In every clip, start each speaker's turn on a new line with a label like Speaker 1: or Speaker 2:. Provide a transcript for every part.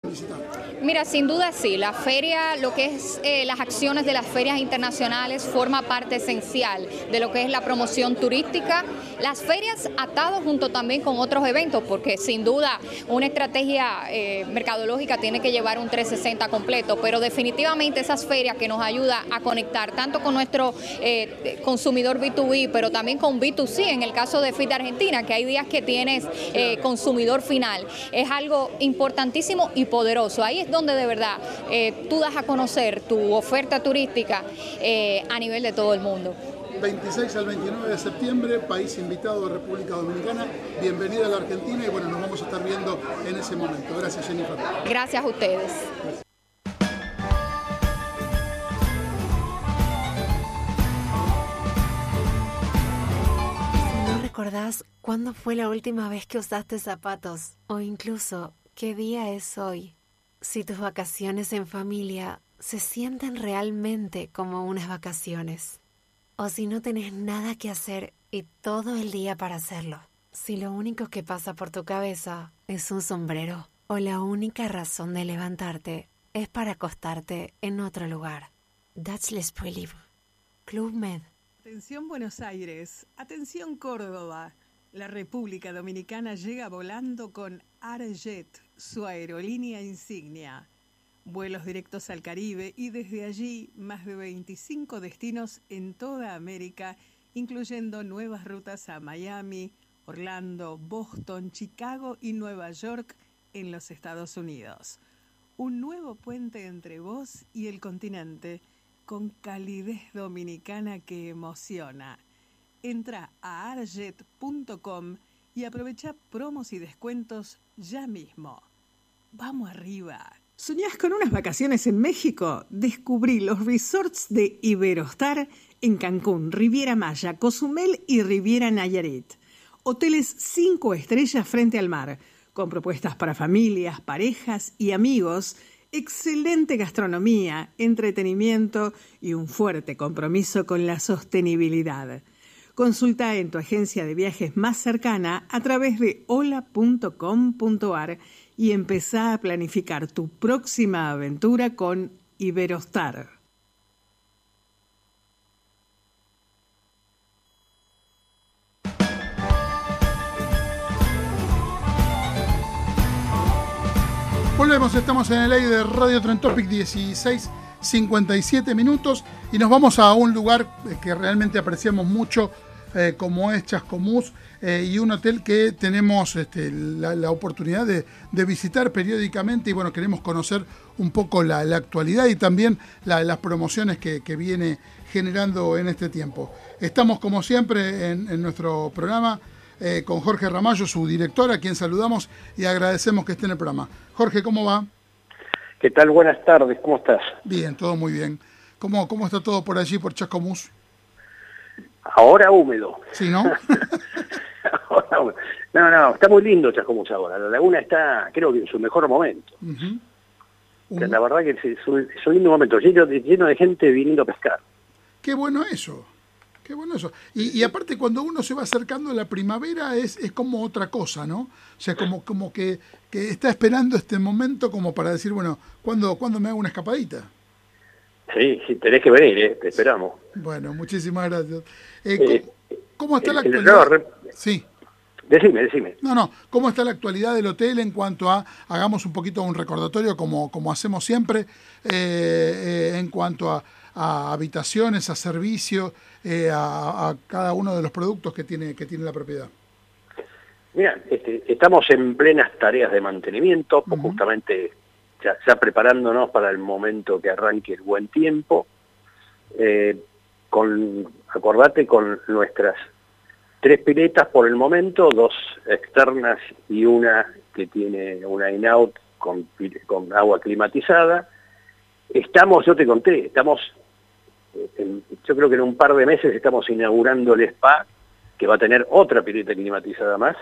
Speaker 1: visitar?
Speaker 2: Mira, sin duda sí, la feria, lo que es las acciones de las ferias internacionales forma parte esencial de lo que es la promoción turística. Las ferias atados junto también con otros eventos, porque sin duda una estrategia mercadológica tiene que llevar un 360 completo, pero definitivamente esas ferias que nos ayuda a conectar tanto con nuestro consumidor B2B, pero también con B2C, en el caso de FIT Argentina, que hay días que tienes consumidor final, es algo importantísimo y poderoso. Ahí es donde de verdad tú das a conocer tu oferta turística a nivel de todo el mundo.
Speaker 1: 26 al 29 de septiembre, país invitado de República Dominicana. Bienvenida a la Argentina y bueno, nos vamos a estar viendo en ese momento. Gracias, Jennifer.
Speaker 2: Gracias a ustedes.
Speaker 3: ¿No recordás cuándo fue la última vez que usaste zapatos? O incluso, ¿qué día es hoy? Si tus vacaciones en familia se sienten realmente como unas vacaciones. O si no tenés nada que hacer y todo el día para hacerlo. Si lo único que pasa por tu cabeza es un sombrero. O la única razón de levantarte es para acostarte en otro lugar. That's l'esprit libre. Club Med.
Speaker 4: Atención Buenos Aires, atención Córdoba. La República Dominicana llega volando con ARJET, su aerolínea insignia. Vuelos directos al Caribe y desde allí más de 25 destinos en toda América, incluyendo nuevas rutas a Miami, Orlando, Boston, Chicago y Nueva York en los Estados Unidos. Un nuevo puente entre vos y el continente, con calidez dominicana que emociona. Entra a arjet.com y aprovecha promos y descuentos ya mismo. ¡Vamos arriba! ¿Soñás con unas vacaciones en México? Descubrí los resorts de Iberostar en Cancún, Riviera Maya, Cozumel y Riviera Nayarit. Hoteles 5 estrellas frente al mar, con propuestas para familias, parejas y amigos, excelente gastronomía, entretenimiento y un fuerte compromiso con la sostenibilidad. Consulta en tu agencia de viajes más cercana a través de hola.com.ar y empezá a planificar tu próxima aventura con Iberostar.
Speaker 1: Volvemos, estamos en el aire de Radio Trend Topic, 16:57 minutos y nos vamos a un lugar que realmente apreciamos mucho, como es Chascomús, y un hotel que tenemos la oportunidad de visitar periódicamente y bueno, queremos conocer un poco la actualidad y también las promociones que viene generando en este tiempo. Estamos como siempre en nuestro programa con Jorge Ramallo, su director, a quien saludamos y agradecemos que esté en el programa. Jorge, ¿cómo va?
Speaker 5: ¿Qué tal? Buenas tardes, ¿cómo estás?
Speaker 1: Bien, todo muy bien. ¿Cómo está todo por allí, por Chascomús?
Speaker 5: Ahora húmedo.
Speaker 1: Sí, ¿no?
Speaker 5: No, está muy lindo Chascomús ahora. La laguna está, creo que en su mejor momento. La verdad que es un lindo momento, lleno de gente viniendo a pescar.
Speaker 1: Qué bueno eso. Qué bueno eso. Y aparte, cuando uno se va acercando a la primavera es como otra cosa, ¿no? O sea, como que está esperando este momento como para decir, bueno, ¿cuándo me hago una escapadita?
Speaker 5: Sí, tenés que venir, te esperamos.
Speaker 1: Bueno, muchísimas gracias. ¿Cómo está la actualidad? Sí.
Speaker 5: Decime.
Speaker 1: No, ¿cómo está la actualidad del hotel en cuanto a, hagamos un poquito un recordatorio como hacemos siempre, en cuanto a habitaciones, a servicios, a cada uno de los productos que tiene la propiedad?
Speaker 5: Mira, estamos en plenas tareas de mantenimiento, pues justamente ya preparándonos para el momento que arranque el buen tiempo. Acordate con nuestras 3 piletas por el momento, 2 externas y una que tiene una in-out con agua climatizada. Yo te conté, yo creo que en un par de meses estamos inaugurando el spa, que va a tener otra pileta climatizada más,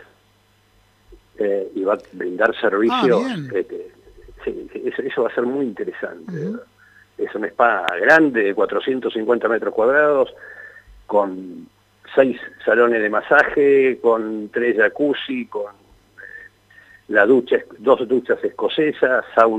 Speaker 5: y va a brindar servicios. Eso va a ser muy interesante. Es un spa grande de 450 metros cuadrados, con 6 salones de masaje, con 3 jacuzzi, con 2 duchas escocesas, sauna